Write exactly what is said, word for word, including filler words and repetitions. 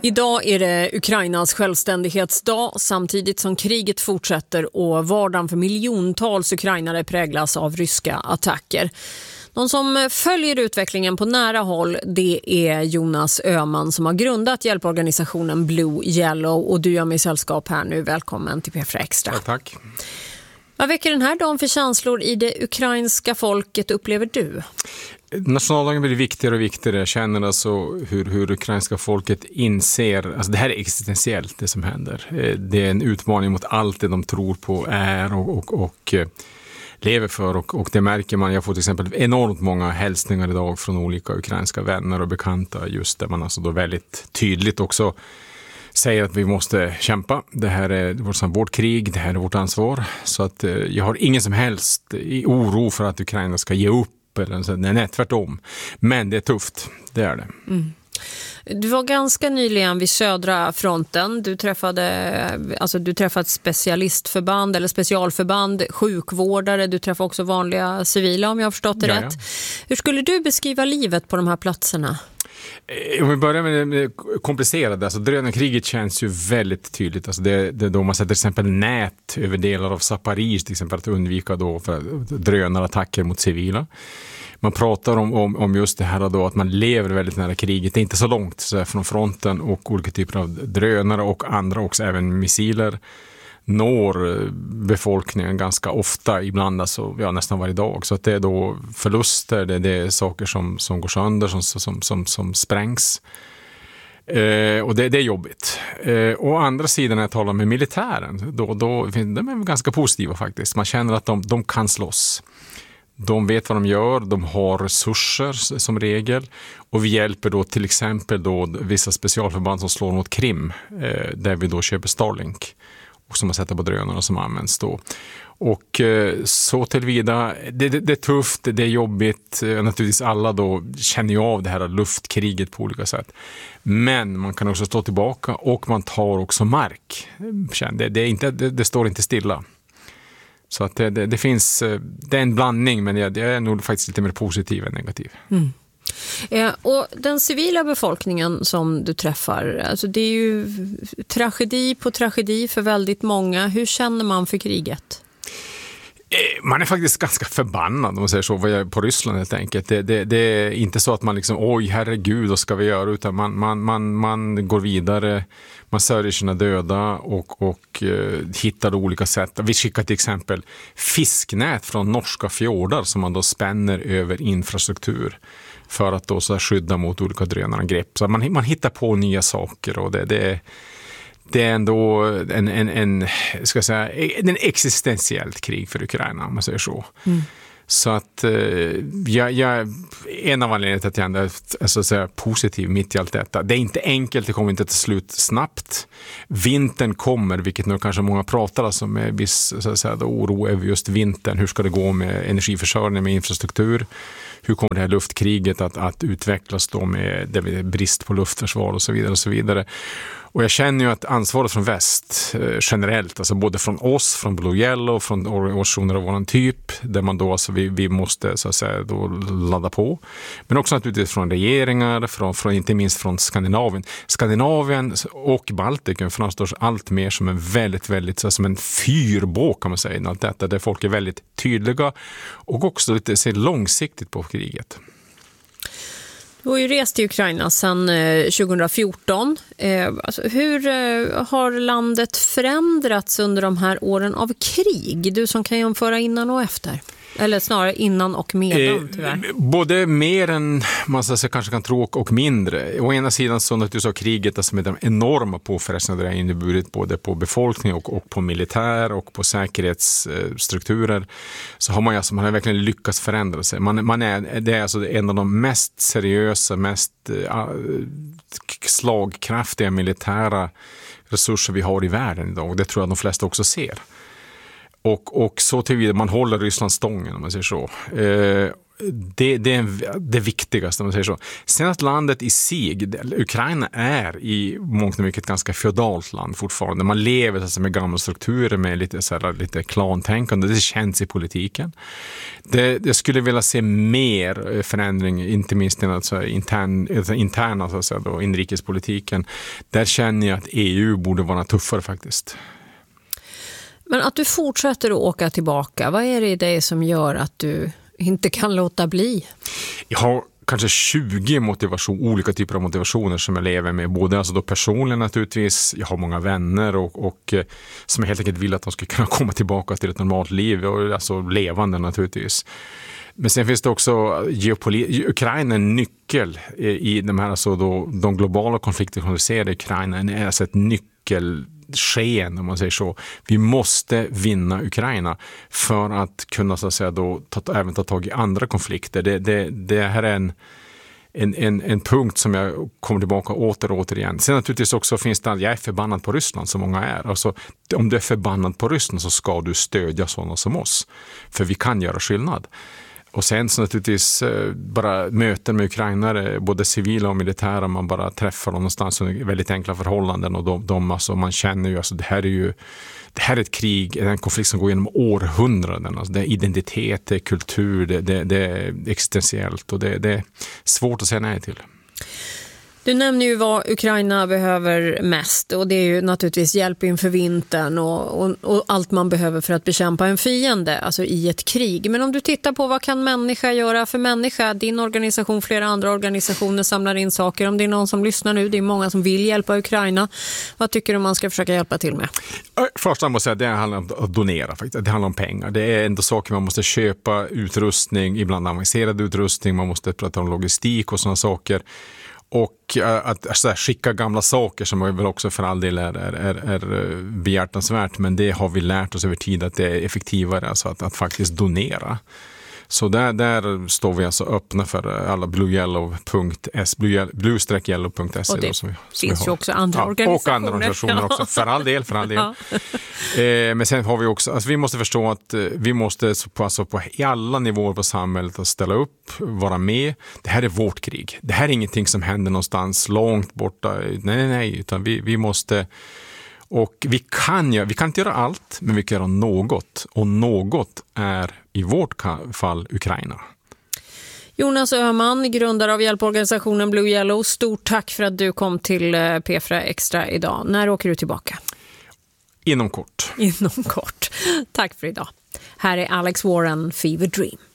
Idag är det Ukrainas självständighetsdag samtidigt som kriget fortsätter och vardagen för miljontals ukrainare präglas av ryska attacker. De som följer utvecklingen på nära håll, det är Jonas Öhman som har grundat hjälporganisationen Blue Yellow, och du gör mig sällskap här nu. Välkommen till P fyra Extra. Tack, tack. Vad väcker den här dagen för känslor i det ukrainska folket, upplever du? Nationaldagen blir viktigare och viktigare. Jag känner alltså hur, hur det ukrainska folket inser, alltså det här är existentiellt det som händer. Det är en utmaning mot allt det de tror på är och, och, och lever för, och, och det märker man. Jag får till exempel enormt många hälsningar idag från olika ukrainska vänner och bekanta, just där man alltså då väldigt tydligt också säger att vi måste kämpa. Det här är vårt, vårt krig, det här är vårt ansvar. Så att eh, jag har ingen som helst oro för att Ukraina ska ge upp eller så. Nej, tvärtom. Men det är tufft, det är det. Mm. Du var ganska nyligen vid södra fronten. Du träffade, alltså du träffade ett specialistförband eller specialförband, sjukvårdare. Du träffade också vanliga civila, om jag har förstått det ja, rätt. Ja. Hur skulle du beskriva livet på de här platserna? Om vi börjar med det komplicerade, alltså drönarkriget känns ju väldigt tydligt. Alltså det, det är då man sätter till exempel nät över delar av Zaporizjzja till exempel, att undvika då för drönarattacker mot civila. Man pratar om, om, om just det här då, att man lever väldigt nära kriget. Det är inte så långt så från fronten, och olika typer av drönare och andra också, även missiler, når befolkningen ganska ofta, ibland alltså, ja, nästan varje dag. Så att det är då förluster, det, det är saker som, som går sönder, som, som, som, som sprängs. Eh, och det, det är jobbigt. Eh, å andra sidan, när jag talar med militären, då, då de är ganska positiva faktiskt. Man känner att de, de kan slåss. De vet vad de gör, de har resurser som regel, och vi hjälper då till exempel då vissa specialförband som slår mot Krim, eh, där vi då köper Starlink och som man sätter på drönarna som används då. Och eh, så tillvida, det, det, det är tufft, det är jobbigt, eh, naturligtvis alla då känner ju av det här luftkriget på olika sätt. Men man kan också stå tillbaka, och man tar också mark. Det, det, är inte, det, det står inte stilla. Så att det, det, det finns, det är en blandning, men jag, jag är nog faktiskt lite mer positiv än negativ. Mm. Eh, och den civila befolkningen som du träffar, alltså det är ju tragedi på tragedi för väldigt många. Hur känner man för kriget? Man är faktiskt ganska förbannad, om man säger så, på Ryssland helt enkelt. Det, det, det är inte så att man liksom, oj herregud, vad ska vi göra? Utan man, man, man, man går vidare, man sörjer sina döda och, och eh, hittar olika sätt. Vi skickar till exempel fisknät från norska fjordar som man då spänner över infrastruktur för att då så här skydda mot olika drönarangrepp. Så man, man hittar på nya saker, och det, det är Det är ändå en, en, en, ska jag säga, en existentiellt krig för Ukraina, om man säger så. Mm. Så att jag, jag, en av anledningarna till att jag ändå är alltså, så här, positiv mitt i allt detta. Det är inte enkelt, det kommer inte till slut snabbt. Vintern kommer, vilket nu kanske många pratar alltså, med viss så att säga, oro över just vintern. Hur ska det gå med energiförsörjning, med infrastruktur? Hur kommer det här luftkriget att, att utvecklas då med, med brist på luftförsvar och så vidare och så vidare. Och jag känner ju att ansvaret från väst eh, generellt, alltså både från oss, från Blue Yellow, från organisationer av våran typ, där man då alltså vi, vi måste så att säga då ladda på. Men också naturligtvis från regeringar, från, från, inte minst från Skandinavien. Skandinavien och Baltikum framstår allt mer som en väldigt, väldigt så som en fyrbåk, kan man säga, allt detta, där folk är väldigt tydliga och också lite ser långsiktigt på kriget. Du har ju rest till Ukraina sedan tjugo fjorton. Alltså, hur har landet förändrats under de här åren av krig? Du som kan jämföra innan och efter. Eller snarare innan och medan, tyvärr. Eh, både mer än man så kanske kan tro och mindre. Å ena sidan så naturligtvis har kriget alltså med de enorma påfrestningar det har inneburit både på befolkning och, och på militär och på säkerhetsstrukturer, så har man, alltså, man har verkligen lyckats förändra sig. Man, man är, det är alltså en av de mest seriösa, mest äh, slagkraftiga militära resurser vi har i världen idag, och det tror jag de flesta också ser. Och, och så tillvida man håller Ryssland stången, om man säger så. Eh, det, det är det viktigaste om man säger så. Sen att landet i sig, Ukraina är i mångt och mycket ett ganska feodalt land fortfarande. Man lever alltså med gamla strukturer med lite, så här, lite klantänkande. Det känns i politiken. Det, jag skulle vilja se mer förändring, inte minst i alltså, intern, alltså, interna så att säga, då, inrikespolitiken. Där känner jag att E U borde vara tuffare faktiskt. Men att du fortsätter att åka tillbaka, vad är det i dig som gör att du inte kan låta bli? Jag har kanske tjugo motivation, olika typer av motivationer som jag lever med. Både alltså då personligen naturligtvis, jag har många vänner och, och som jag helt enkelt vill att de ska kunna komma tillbaka till ett normalt liv, och alltså levande naturligtvis. Men sen finns det också geopoli- Ukraina är en nyckel i de här alltså då, de globala konflikter som vi ser i Ukraina är alltså ett nyckel sken om man säger så. Vi måste vinna Ukraina för att kunna så att säga då ta, även ta tag i andra konflikter. Det, det, det här är en, en, en, en punkt som jag kommer tillbaka åter och åter igen. Sen naturligtvis också finns det att jag är förbannad på Ryssland som många är. Alltså, om du är förbannad på Ryssland så ska du stödja sådana som oss. För vi kan göra skillnad. Och sen så naturligtvis bara möten med ukrainare, både civila och militära, man bara träffar dem någonstans under väldigt enkla förhållanden, och de, de alltså, man känner ju, alltså det här är ju det här är ett krig, en konflikt som går genom århundraden, alltså det är identitet, det är kultur, det, det, det är existentiellt, och det, det är svårt att säga nej till. Du nämner ju vad Ukraina behöver mest, och det är ju naturligtvis hjälp inför vintern och, och, och allt man behöver för att bekämpa en fiende, alltså i ett krig. Men om du tittar på vad kan människa göra för människa? Din organisation, flera andra organisationer samlar in saker. Om det är någon som lyssnar nu, det är många som vill hjälpa Ukraina. Vad tycker du man ska försöka hjälpa till med? Först måste jag säga att det handlar om att donera faktiskt. Det handlar om pengar. Det är ändå saker man måste köpa, utrustning, ibland avancerad utrustning, man måste prata om logistik och sådana saker. Och att alltså, skicka gamla saker som väl också för all del är, är, är behjärtansvärt, men det har vi lärt oss över tid att det är effektivare, alltså att, att faktiskt donera. Så där, där står vi alltså öppna för alla blueyellow punkt se, blue yellow punkt se. Och det då, som vi, som finns vi ju också andra ja, organisationer. Och andra organisationer också, för all del, för all del. Ja. Eh, men sen har vi också, alltså vi måste förstå att eh, vi måste på, alltså på i alla nivåer på samhället att ställa upp, vara med. Det här är vårt krig. Det här är ingenting som händer någonstans långt borta. Nej, nej, nej, utan vi, vi måste... Och vi kan, ju, vi kan inte göra allt, men vi kan göra något. Och något är i vårt fall Ukraina. Jonas Öhman, grundare av hjälporganisationen Blue Yellow. Stort tack för att du kom till P fyra Extra idag. När åker du tillbaka? Inom kort. Inom kort. Tack för idag. Här är Alex Warren, Fever Dream.